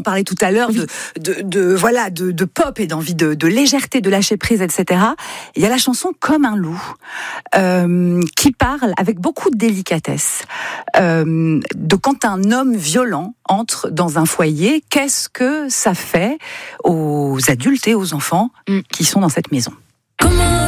parlait tout à l'heure de pop et d'envie de légèreté, de lâcher prise, etc. Il y a la chanson Comme un loup, qui parle avec beaucoup de délicatesse de quand un homme violent entre dans un foyer, qu'est-ce que ça fait aux adultes et aux enfants qui sont dans cette maison.